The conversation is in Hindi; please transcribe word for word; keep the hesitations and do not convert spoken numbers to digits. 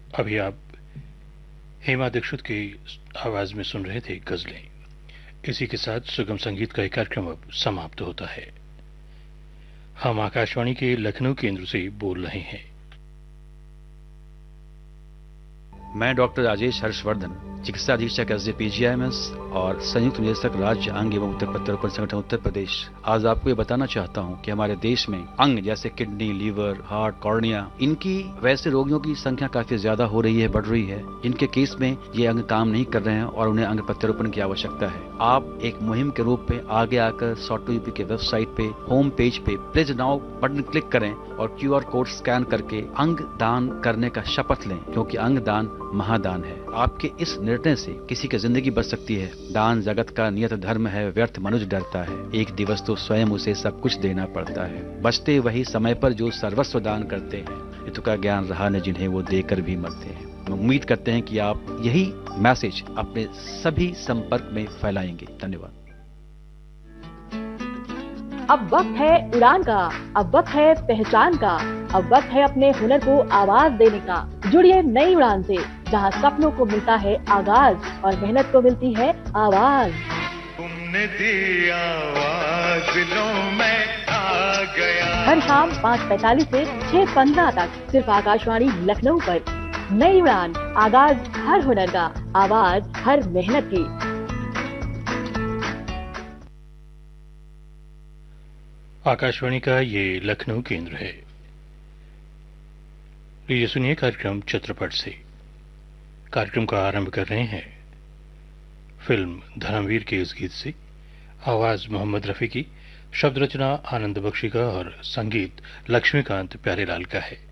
अभी आप हेमा दीक्षित की आवाज में सुन रहे थे गजलें। इसी के साथ सुगम संगीत का एक कार्यक्रम अब समाप्त होता है। हम आकाशवाणी के लखनऊ केंद्र से बोल रहे हैं। मैं डॉक्टर राजेश हर्षवर्धन, चिकित्सा अधीक्षक S D P G I am S और संयुक्त निदेशक राज्य अंग एवं उत्तर प्रत्यारोपण संगठन उत्तर प्रदेश, आज आपको ये बताना चाहता हूँ कि हमारे देश में अंग जैसे किडनी, लीवर, हार्ट, कॉर्निया, इनकी वैसे रोगियों की संख्या काफी ज्यादा हो रही है, बढ़ रही है। इनके केस में ये अंग काम नहीं कर रहे हैं और उन्हें अंग प्रत्यारोपण की आवश्यकता है। आप एक मुहिम के रूप में आगे आकर सॉट टू यूपी के वेबसाइट पे, होम पेज पे प्लीज नाउ बटन क्लिक करें और क्यू आर कोड स्कैन करके अंग दान करने का शपथ लें, क्योंकि अंग दान महादान है। आपके इस निर्णय से किसी की जिंदगी बच सकती है। दान जगत का नियत धर्म है, व्यर्थ मनुष्य डरता है। एक दिवस तो स्वयं उसे सब कुछ देना पड़ता है। बचते वही समय पर जो सर्वस्व दान करते हैं, हितु का ज्ञान रहा न जिन्हें वो देकर भी मरते हैं। उम्मीद करते हैं कि आप यही मैसेज अपने सभी संपर्क में फैलाएंगे। धन्यवाद। अब वक्त है उड़ान का, अब वक्त है पहचान का, अब वक्त है अपने हुनर को आवाज देने का। जुड़िए नई उड़ान से, जहां सपनों को मिलता है आगाज और मेहनत को मिलती है आवाज। तुमने दी आवाज, लो मैं आ गया। हर शाम पाँच पैंतालीस से छह पंद्रह तक सिर्फ आकाशवाणी लखनऊ पर। नई उड़ान, आगाज हर हुनर का, आवाज हर मेहनत की। आकाशवाणी का ये लखनऊ केंद्र है। लीजिए सुनिए कार्यक्रम चित्रपट से। कार्यक्रम का आरंभ कर रहे हैं फिल्म धर्मवीर के इस गीत से। आवाज मोहम्मद रफी की, शब्द रचना आनंद बख्शी का और संगीत लक्ष्मीकांत प्यारेलाल का है।